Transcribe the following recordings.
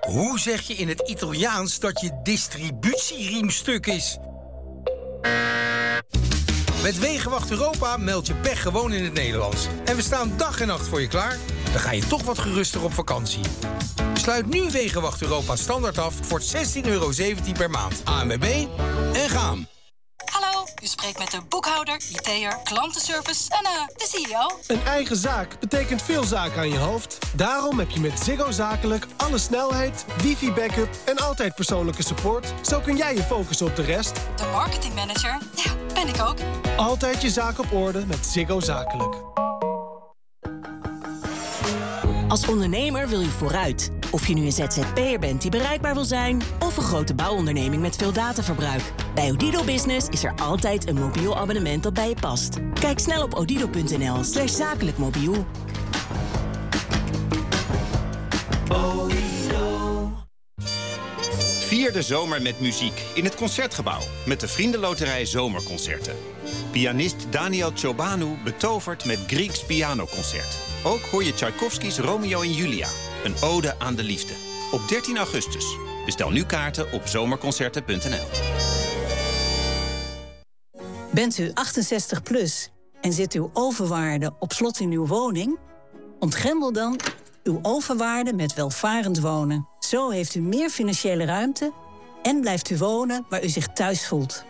Hoe zeg je in het Italiaans dat je distributieriem stuk is? Met Wegenwacht Europa meld je pech gewoon in het Nederlands. En we staan dag en nacht voor je klaar. Dan ga je toch wat geruster op vakantie. Sluit nu Wegenwacht Europa standaard af voor €16,17 per maand. ANWB en gaan. Hallo, u spreekt met de boekhouder, IT'er, klantenservice en de CEO. Een eigen zaak betekent veel zaken aan je hoofd. Daarom heb je met Ziggo Zakelijk alle snelheid, wifi-backup en altijd persoonlijke support. Zo kun jij je focussen op de rest. De marketingmanager, ja, ben ik ook. Altijd je zaak op orde met Ziggo Zakelijk. Als ondernemer wil je vooruit. Of je nu een ZZP'er bent die bereikbaar wil zijn, of een grote bouwonderneming met veel dataverbruik. Bij Odido Business is er altijd een mobiel abonnement dat bij je past. Kijk snel op odido.nl/zakelijkmobiel. Vier de zomer met muziek in het Concertgebouw met de Vriendenloterij Zomerconcerten. Pianist Daniel Ciobanu betovert met Grieks pianoconcert. Ook hoor je Tchaikovsky's Romeo en Julia, een ode aan de liefde. Op 13 augustus. Bestel nu kaarten op zomerconcerten.nl. Bent u 68 plus en zit uw overwaarde op slot in uw woning? Ontgrendel dan uw overwaarde met welvarend wonen. Zo heeft u meer financiële ruimte en blijft u wonen waar u zich thuis voelt.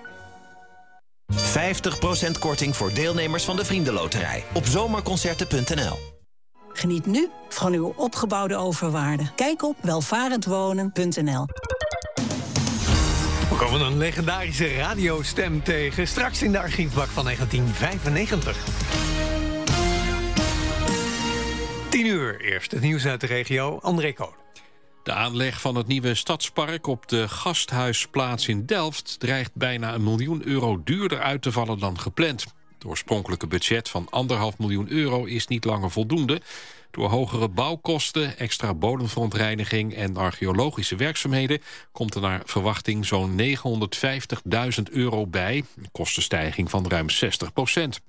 50% korting voor deelnemers van de Vriendenloterij op zomerconcerten.nl. Geniet nu van uw opgebouwde overwaarde. Kijk op welvarendwonen.nl. We komen een legendarische radiostem tegen. Straks in de archiefbak van 1995. 10:00, eerst het nieuws uit de regio. André Kool. De aanleg van het nieuwe stadspark op de Gasthuisplaats in Delft dreigt bijna €1 miljoen duurder uit te vallen dan gepland. Het oorspronkelijke budget van €1,5 miljoen is niet langer voldoende. Door hogere bouwkosten, extra bodemverontreiniging en archeologische werkzaamheden komt er naar verwachting zo'n €950.000 bij. Een kostenstijging van ruim 60%.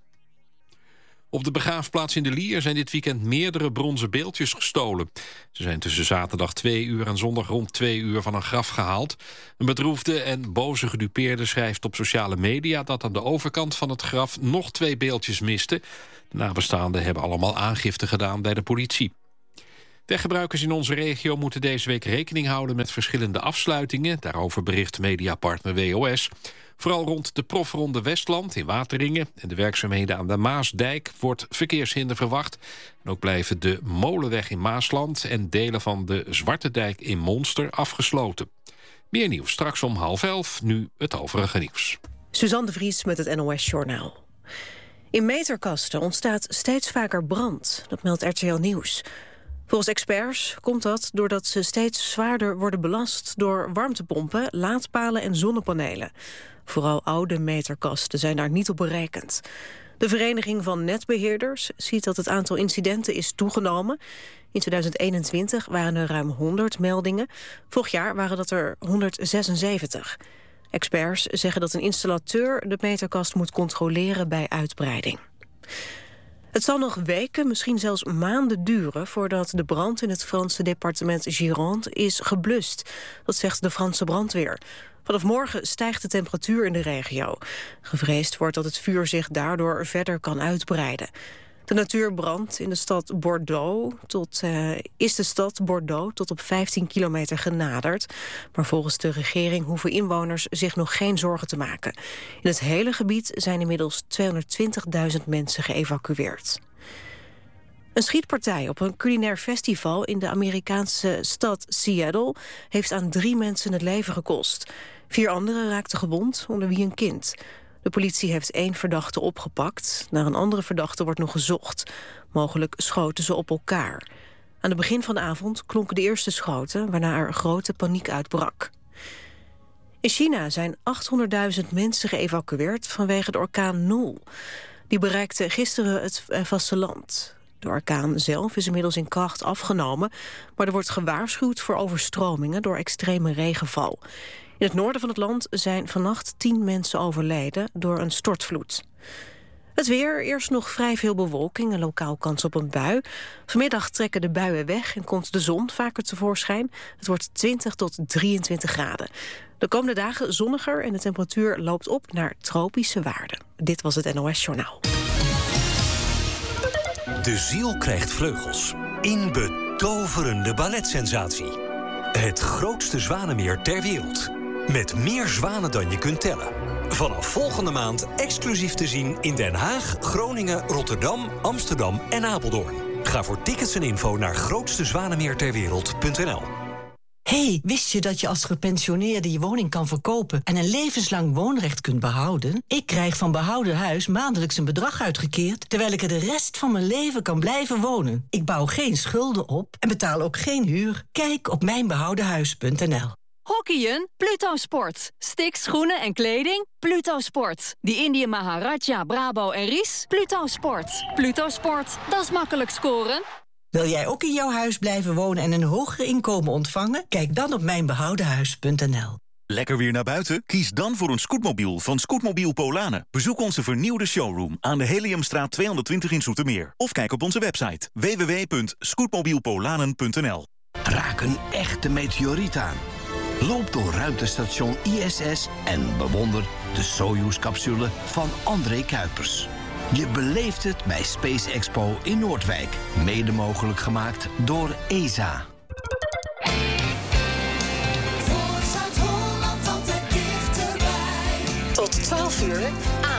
Op de begraafplaats in de Lier zijn dit weekend meerdere bronzen beeldjes gestolen. Ze zijn tussen zaterdag 2 uur en zondag rond 2 uur van een graf gehaald. Een bedroefde en boze gedupeerde schrijft op sociale media dat aan de overkant van het graf nog 2 beeldjes misten. De nabestaanden hebben allemaal aangifte gedaan bij de politie. Weggebruikers in onze regio moeten deze week rekening houden met verschillende afsluitingen. Daarover bericht mediapartner WOS. Vooral rond de profronde Westland in Wateringen en de werkzaamheden aan de Maasdijk wordt verkeershinder verwacht. En ook blijven de Molenweg in Maasland en delen van de Zwarte Dijk in Monster afgesloten. Meer nieuws straks om 10:30, nu het overige nieuws. Suzanne de Vries met het NOS-journaal. In meterkasten ontstaat steeds vaker brand, dat meldt RTL Nieuws. Volgens experts komt dat doordat ze steeds zwaarder worden belast door warmtepompen, laadpalen en zonnepanelen. Vooral oude meterkasten zijn daar niet op berekend. De Vereniging van Netbeheerders ziet dat het aantal incidenten is toegenomen. In 2021 waren er ruim 100 meldingen. Vorig jaar waren dat er 176. Experts zeggen dat een installateur de meterkast moet controleren bij uitbreiding. Het zal nog weken, misschien zelfs maanden duren voordat de brand in het Franse departement Gironde is geblust. Dat zegt de Franse brandweer. Vanaf morgen stijgt de temperatuur in de regio. Gevreesd wordt dat het vuur zich daardoor verder kan uitbreiden. De natuurbrand in de stad Bordeaux is de stad Bordeaux tot op 15 kilometer genaderd. Maar volgens de regering hoeven inwoners zich nog geen zorgen te maken. In het hele gebied zijn inmiddels 220.000 mensen geëvacueerd. Een schietpartij op een culinair festival in de Amerikaanse stad Seattle heeft aan 3 mensen het leven gekost. 4 anderen raakten gewond, onder wie een kind. De politie heeft 1 verdachte opgepakt. Naar een andere verdachte wordt nog gezocht. Mogelijk schoten ze op elkaar. Aan het begin van de avond klonken de eerste schoten, waarna er grote paniek uitbrak. In China zijn 800.000 mensen geëvacueerd vanwege de orkaan Nul. Die bereikte gisteren het vasteland. De orkaan zelf is inmiddels in kracht afgenomen, maar er wordt gewaarschuwd voor overstromingen door extreme regenval. In het noorden van het land zijn vannacht 10 mensen overleden door een stortvloed. Het weer, eerst nog vrij veel bewolking en lokaal kans op een bui. Vanmiddag trekken de buien weg en komt de zon vaker tevoorschijn. Het wordt 20 tot 23 graden. De komende dagen zonniger en de temperatuur loopt op naar tropische waarden. Dit was het NOS Journaal. De ziel krijgt vleugels in betoverende balletsensatie. Het grootste zwanenmeer ter wereld. Met meer zwanen dan je kunt tellen. Vanaf volgende maand exclusief te zien in Den Haag, Groningen, Rotterdam, Amsterdam en Apeldoorn. Ga voor tickets en info naar grootstezwanemeerterwereld.nl. Hey, wist je dat je als gepensioneerde je woning kan verkopen en een levenslang woonrecht kunt behouden? Ik krijg van Behouden Huis maandelijks een bedrag uitgekeerd, terwijl ik er de rest van mijn leven kan blijven wonen. Ik bouw geen schulden op en betaal ook geen huur. Kijk op mijnbehoudenhuis.nl. Hockeyen? Pluto Sport. Sticks, schoenen en kleding? Pluto Sport. Die Indië Maharaja, Brabo en Ries? Pluto Sport. Pluto Sport, dat is makkelijk scoren. Wil jij ook in jouw huis blijven wonen en een hoger inkomen ontvangen? Kijk dan op mijnbehoudenhuis.nl. Lekker weer naar buiten? Kies dan voor een scootmobiel van Scootmobiel Polanen. Bezoek onze vernieuwde showroom aan de Heliumstraat 220 in Zoetermeer. Of kijk op onze website www.scootmobielpolanen.nl. Raak een echte meteoriet aan. Loop door ruimtestation ISS en bewonder de Soyuz-capsule van André Kuipers. Je beleeft het bij Space Expo in Noordwijk. Mede mogelijk gemaakt door ESA. Tot 12 uur.